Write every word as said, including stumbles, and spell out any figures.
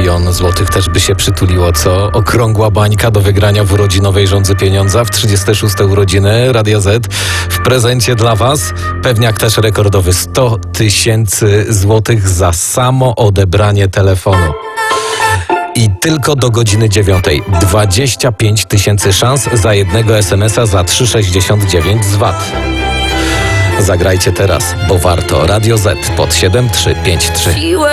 milion złotych też by się przytuliło, co? Okrągła bańka do wygrania w urodzinowej żądzy pieniądza w trzydzieste szóste urodziny Radia Z. W prezencie dla Was pewniak też rekordowy sto tysięcy złotych za samo odebranie telefonu. I tylko do godziny dziewiątej. dwadzieścia pięć tysięcy szans za jednego es em es a za trzy sześćdziesiąt dziewięć z V A T. Zagrajcie teraz, bo warto. Radio Z pod siedem trzy pięć trzy.